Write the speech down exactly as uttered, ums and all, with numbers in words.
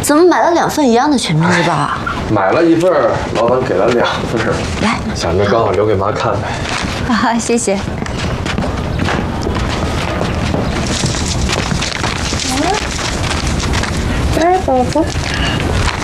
怎么买了两份一样的全民日报啊？ 买了一份，老板给了两份， 来， 想着刚好留给妈看呗。 啊，谢谢。 来，宝宝。